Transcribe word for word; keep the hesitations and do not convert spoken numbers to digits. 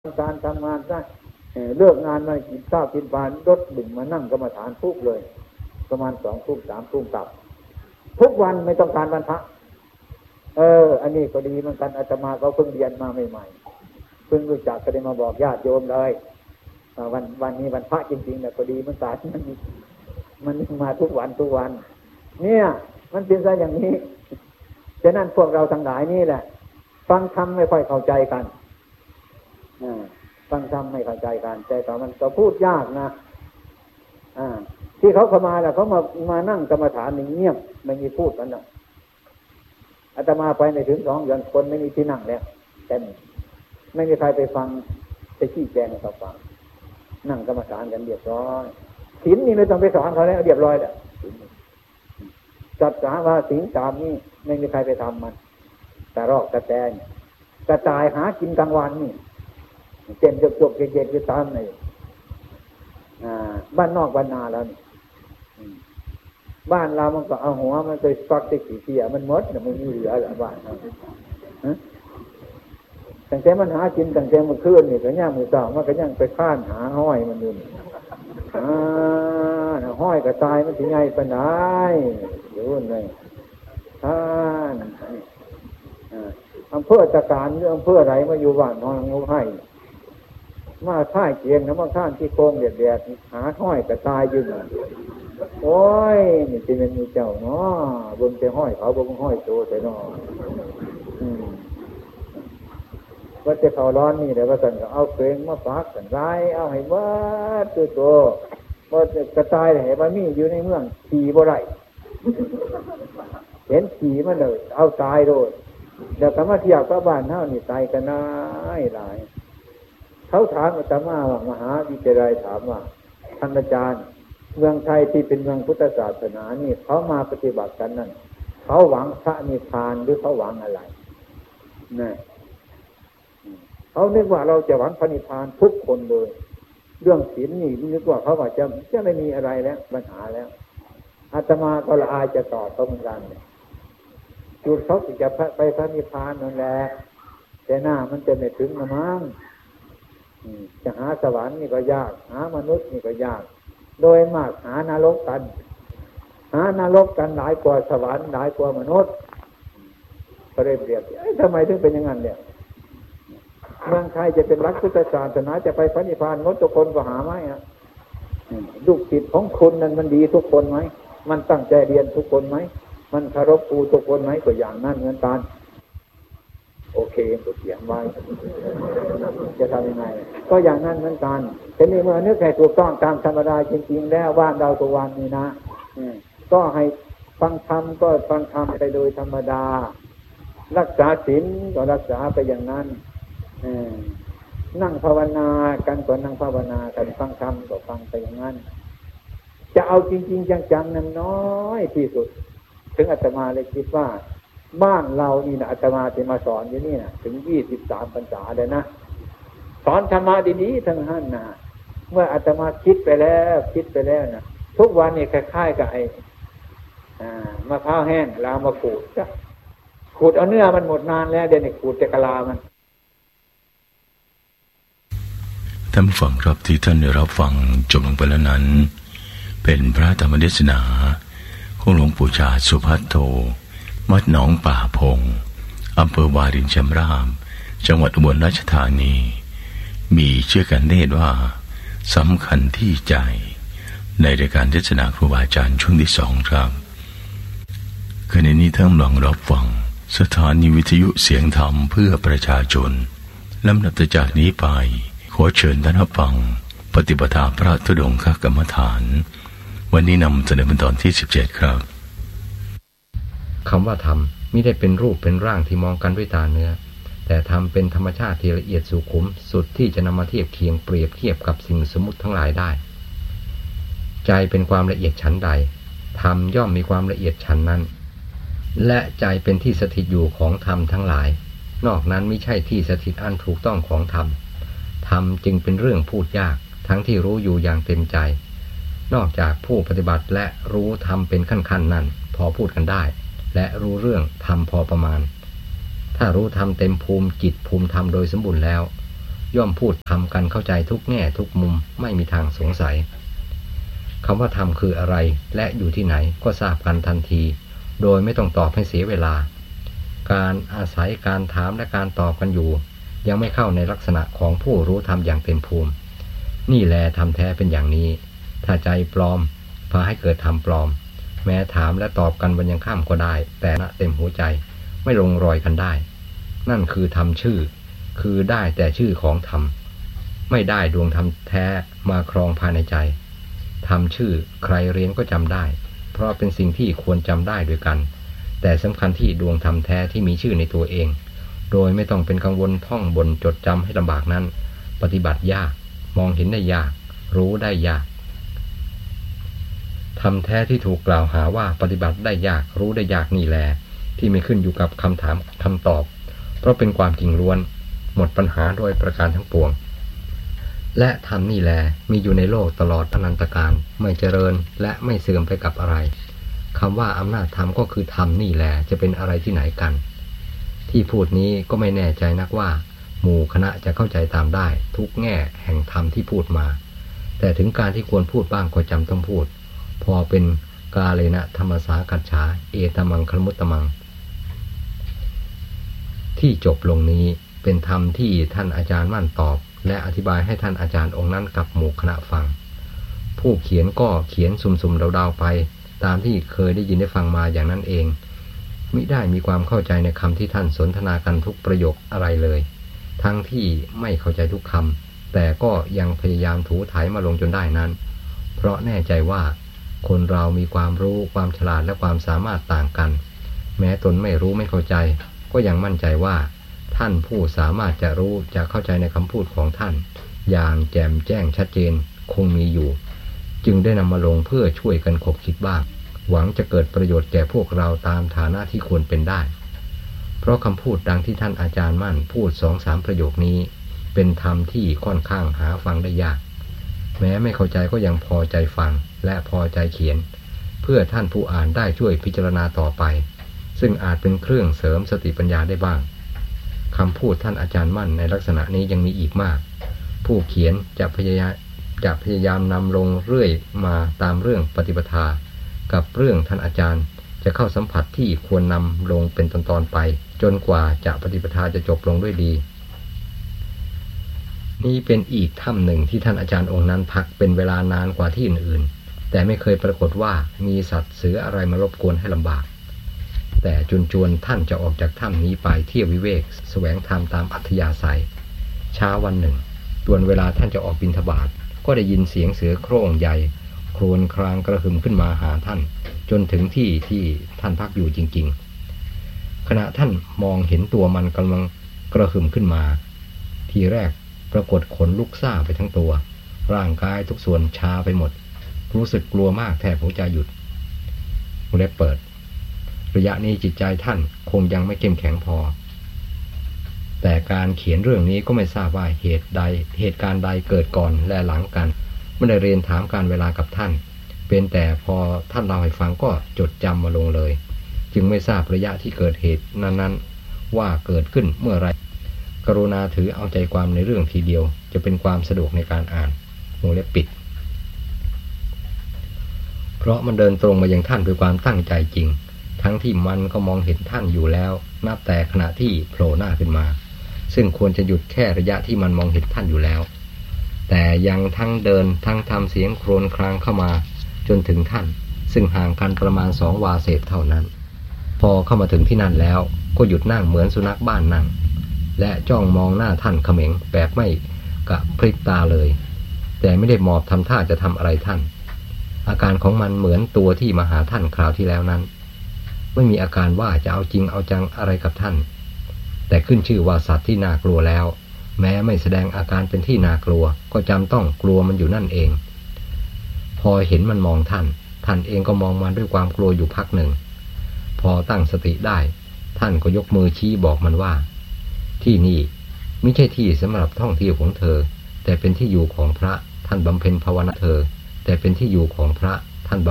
การทำงานซะเลิกงานมากินข้าวกินปลารถดึงมานั่งกรรมฐานทุกเลยประมาณสองทุ่มสามทุ่มกลับทุกวันไม่ต้องการวันพระเอออันนี้ก็ดีเหมือนกันอาตมาก็เพิ่งเรียนมาใหม่ๆเพิ่งรู้จักก็ได้มาบอกญาติโยมเลยวันวันนี้วันพระจริงๆเนี่ยก็ดีเหมือนกันมันมันมาทุกวันทุกวันเนี่ยมันเป็นซะอย่างนี้ฉะนั้นพวกเราทั้งหลายนี่แหละฟังธรรมไม่ค่อยเข้าใจกันฟังธรรมไม่เข้าใจกันแต่ตอนมันก็พูดยากนะที่เขาเข้ามาแล้วเขามามานั่งกรรมฐานเงียบไม่มีพูดกันนะอาตมาไปในถึงสองเดือนคนไม่มีที่นั่งแล้วเต็มไม่มีใครไปฟังไปชี้แจงให้เขาฟังนั่งกรรมฐานกันเรียบร้อยศีลนี่ไม่ต้องไปสอนเขาแล้วเรียบร้อยแล้วจัดสาว่าศีลตามนี่ไม่มีใครไปทำมันแต่รอกกระแตนกระจายหากินกลางวันนี่เจนจบจบเย็นๆอยู่ตามในบ้านนอกบ้านนาแล้วนี่บ้านเรามันก็เอาหัวมันไปฟักติดขี้เกียจมันมดเนี่ยมันมีเหลือหรือบ้านเราตั้งแต่มันหากินตั้งแต่มันคืนนี่ก็ย่างมือสองมันก็ย่างไปข้านหาห้อยมันอยู่อ่าห้อยก็ตายมันถึงไงปานใดอยู่เลยท่านอำเภอตะการหรืออำเภอไหนมาอยู่บ้านนอนงูให้มาท่ายเกียงนะมาท่านที่โค้งเดียดๆหาห้อยก็ตายอยู่โอ้ยนี่จะเป็นมีเจ้าเนาะบนจะห้อยเขาบนห้อยโตแต่เนาะว่าจะเขาร้อนนี่แต่ว่าสันก็เอาเพลงมาฝากสันร้ายเอาให้วัดตัวโตว่าจะกระต่ายเห็นว่ามีอยู่ในเมืองขี่บ่ไรเห็นขี่มันเลยเอาตายโดดเดี๋ยวกลับมาเที่ยวกับบ้านเท่านี่ตายกันน้อยหลายเขาถามอาตมาว่ามหาวิทยาลัยถามว่าท่านอาจารย์เมืองไทยที่เป็นเมืองพุทธศาสนานี่เขามาปฏิบัติกันนั่นเขาหวังพระนิพพานหรือเขาหวังอะไรนี่เขานึกว่าเราจะหวังพระนิพพานทุกคนเลยเรื่องศีลนี่นึกว่าเขาว่าจะจะไม่มีอะไรแล้วปัญหาแล้วอาตมาก็ละอายจะตอบเขาเหมือนกันจุดเขาจะไปพระนิพพานนั่นแหละแต่หน้ามันจะไม่ถึงนะมั้งจะหาสวรรค์นี่ก็ยากหามนุษย์นี่ก็ยากโดยมากหานรกกันหานรกกันหลายกว่าสวรรค์หลายกว่ามนุษย์ก็เลยเปรียบเอ้ยทำไมถึงเป็นอย่างนั้นเนี่ยเมืองไทยจะเป็นรักพุทธศาสนาจะไปพระนิพพานมดทุกคนก็หาไม่อ่ะลูกศิษย์ของคุณนั้นมันดีทุกคนไหมมันตั้งใจเรียนทุกคนไหมมันเคารพครูทุกคนไหมก็อย่างนั้นเหมือนกันโอเคก็เขียนไว้จะทำยังไงก็อย่างนั้นเหมือนกันแต่นี่เมื่อนึกให้ถูกต้องตามธรรมดาจริงๆแล้วว่าเราตัววันนี้นะก็ให้ฟังธรรมก็ฟังธรรมไปโดยธรรมดารักษาศีลก็รักษาไปอย่างนั้นนั่งภาวนากันก็นั่งภาวนากันฟังธรรมก็ฟังไปอย่างนั้นจะเอาจริงๆจังๆนั้นน้อยที่สุดถึงอาตมาเลยคิดว่าบ้านเรานี่นะอาตมาจะมาสอนอยู่นี่นะถึงยี่สิบสามพรรษาเลยนะสอนธรรมะดีๆทั้งนั้นนะเมื่ออาตมาคิดไปแล้วคิดไปแล้วนะทุกวันนี่คล้ายๆกับไอ้มะพร้าวแห้งลามาขูดจ้ะขูดเอาเนื้อมันหมดนานแล้วเดี๋ยวนี้ขูดแต่กะลามันท่านผู้ฟังครับที่ท่านได้รับฟังจบลงไปแล้วนั้นเป็นพระธรรมเทศนาของหลวงปู่ชาสุภัทโทวัดหนองป่าพงอำเภอวารินชำราบจังหวัดอุบลราชธานีมีชื่อกันเทศว่าสำคัญที่ใจในรายการเทศนาครูบาอาจารย์ช่วงที่สองครับขณะนี้ท่านกำลังรับฟังสถานีวิทยุเสียงธรรมเพื่อประชาชนลำดับจากนี้ไปขอเชิญท่านรับฟังปฏิปทาพระธุดงคกรรมฐานวันนี้นำเสนอเป็นตอนที่สิบเจ็ดครับคำว่าธรรมไม่ได้เป็นรูปเป็นร่างที่มองกันด้วยตาเนื้อแต่ธรรมเป็นธรรมชาติที่ละเอียดสุขุมสุดที่จะนำมาเทียบเคียงเปรียบเทียบกับสิ่งสมมุติทั้งหลายได้ใจเป็นความละเอียดชั้นใดธรรมย่อมมีความละเอียดชั้นนั้นและใจเป็นที่สถิตอยู่ของธรรมทั้งหลายนอกนั้นไม่ใช่ที่สถิตอันถูกต้องของธรรมธรรมจึงเป็นเรื่องพูดยากทั้งที่รู้อยู่อย่างเต็มใจนอกจากผู้ปฏิบัติและรู้ธรรมเป็นขั้นๆนั้นพอพูดกันได้และรู้เรื่องธรรมพอประมาณถ้ารู้ธรรมเต็มภูมิจิตภูมิธรรมโดยสมบูรณ์แล้วย่อมพูดทำกันเข้าใจทุกแง่ทุกมุมไม่มีทางสงสัยคำว่าธรรมคืออะไรและอยู่ที่ไหนก็ทราบกันทันทีโดยไม่ต้องตอบให้เสียเวลาการอาศัยการถามและการตอบกันอยู่ยังไม่เข้าในลักษณะของผู้รู้ธรรมอย่างเต็มภูมินี่แลธรรมแท้เป็นอย่างนี้ถ้าใจปลอมพาให้เกิดธรรมปลอมแม้ถามและตอบกันวันยังค่ำก็ได้แต่ณเต็มหัวใจไม่ลงรอยกันได้นั่นคือธรรมชื่อคือได้แต่ชื่อของธรรมไม่ได้ดวงธรรมแท้มาครองภายในใจธรรมชื่อใครเรียนก็จำได้เพราะเป็นสิ่งที่ควรจำได้ด้วยกันแต่สำคัญที่ดวงธรรมแท้ที่มีชื่อในตัวเองโดยไม่ต้องเป็นกังวลท่องบนจดจำให้ลำบากนั้นปฏิบัติยากมองเห็นได้ยากรู้ได้ยากธรรมแท้ที่ถูกกล่าวหาว่าปฏิบัติได้ยากรู้ได้ยากนี่แลที่ไม่ขึ้นอยู่กับคำถามคำตอบเพราะเป็นความจริงล้วนหมดปัญหาโดยประการทั้งปวงและธรรมนี่แลมีอยู่ในโลกตลอดอนันตกาลไม่เจริญและไม่เสื่อมไปกับอะไรคำว่าอำนาจธรรมก็คือธรรมนี่แลจะเป็นอะไรที่ไหนกันที่พูดนี้ก็ไม่แน่ใจนักว่าหมู่คณะจะเข้าใจตามได้ทุกแง่แห่งธรรมที่พูดมาแต่ถึงการที่ควรพูดบ้างก็จำต้องพูดพอเป็นกาเลนะธรรมสากัจฉาเอตมังคลมุตตมังที่จบลงนี้เป็นธรรมที่ท่านอาจารย์มั่นตอบและอธิบายให้ท่านอาจารย์องค์นั้นกับหมู่คณะฟังผู้เขียนก็เขียนซุ่มๆเดาๆไปตามที่เคยได้ยินได้ฟังมาอย่างนั้นเองมิได้มีความเข้าใจในคำที่ท่านสนทนากันทุกประโยคอะไรเลยทั้งที่ไม่เข้าใจทุกคำแต่ก็ยังพยายามถูถ่ายมาลงจนได้นั้นเพราะแน่ใจว่าคนเรามีความรู้ความฉลาดและความสามารถต่างกันแม้ตนไม่รู้ไม่เข้าใจก็ยังมั่นใจว่าท่านผู้สามารถจะรู้จะเข้าใจในคำพูดของท่านอย่างแจ่มแจ้งชัดเจนคงมีอยู่จึงได้นำมาลงเพื่อช่วยกันขบคิดบ้างหวังจะเกิดประโยชน์แก่พวกเราตามฐานะที่ควรเป็นได้เพราะคำพูดดังที่ท่านอาจารย์มั่นพูดสองสามประโยคนี้เป็นธรรมที่ค่อนข้างหาฟังได้ยากแม้ไม่เข้าใจก็ยังพอใจฟังและพอใจเขียนเพื่อท่านผู้อ่านได้ช่วยพิจารณาต่อไปซึ่งอาจเป็นเครื่องเสริมสติปัญญาได้บ้างคำพูดท่านอาจารย์มั่นในลักษณะนี้ยังมีอีกมากผู้เขียนจะพยายามจะพยายามนำลงเรื่อยมาตามเรื่องปฏิปทากับเรื่องท่านอาจารย์จะเข้าสัมผัสที่ควรนำลงเป็นตอนๆไปจนกว่าจะปฏิปทาจะจบลงด้วยดีนี่เป็นอีกถ้ำหนึ่งที่ท่านอาจารย์องค์นั้นพักเป็นเวลานานกว่าที่อื่นๆแต่ไม่เคยปรากฏว่ามีสัตว์เสืออะไรมารบกวนให้ลำบากแต่จุนจวนท่านจะออกจากถ้ำนี้ไปเที่ยววิเวกแสวงธรรมตามอัธยาศัยเช้าวันหนึ่งตวนเวลาท่านจะออกบิณฑบาตก็ได้ยินเสียงเสือโคร่งใหญ่ครวญครางกระหึ่มขึ้นมาหาท่านจนถึงที่ที่ท่านพักอยู่จริงๆขณะท่านมองเห็นตัวมันกำลังกระหึ่มขึ้นมาทีแรกปรากฏขนลุกซ่าไปทั้งตัวร่างกายทุกส่วนชาไปหมดรู้สึกกลัวมากแทบหัวใจหยุดวงเล็บเปิดระยะนี้จิตใจท่านคงยังไม่เข้มแข็งพอแต่การเขียนเรื่องนี้ก็ไม่ทราบว่าเหตุใดเหตุการณ์ใดเกิดก่อนและหลังกันไม่ได้เรียนถามการเวลากับท่านเป็นแต่พอท่านเล่าให้ฟังก็จดจำมาลงเลยจึงไม่ทราบระยะที่เกิดเหตุนั้นๆว่าเกิดขึ้นเมื่อไรกรุณาถือเอาใจความในเรื่องทีเดียวจะเป็นความสะดวกในการอ่านวงเล็บปิดเพราะมันเดินตรงมายังท่านด้วยความตั้งใจจริงทั้งที่มันก็มองเห็นท่านอยู่แล้วนับแต่ขณะที่โผล่หน้าขึ้นมาซึ่งควรจะหยุดแค่ระยะที่มันมองเห็นท่านอยู่แล้วแต่ยังทั้งเดินทั้งทำเสียงโครวญครางเข้ามาจนถึงท่านซึ่งห่างกันประมาณสองวาเศษเท่านั้นพอเข้ามาถึงที่นั่นแล้วก็หยุดนั่งเหมือนสุนัขบ้านนั่งและจ้องมองหน้าท่านเขม็งแบบไม่กระพริบตาเลยแต่ไม่ได้มอบทำท่าจะทำอะไรท่านอาการของมันเหมือนตัวที่มาหาท่านคราวที่แล้วนั้นไม่มีอาการว่าจะเอาจริงเอาจังอะไรกับท่านแต่ขึ้นชื่อว่าสัตว์ที่น่ากลัวแล้วแม้ไม่แสดงอาการเป็นที่น่ากลัวก็จำต้องกลัวมันอยู่นั่นเองพอเห็นมันมองท่านท่านเองก็มองมันด้วยความกลัวอยู่พักหนึ่งพอตั้งสติได้ท่านก็ยกมือชี้บอกมันว่าที่นี่ไม่ใช่ที่สำหรับท่องเที่ยวของเธอแต่เป็นที่อยู่ของพระท่านบำเพ็ญภาวนาเธอแต่เป็นที่อยู่ของพระท่านบำ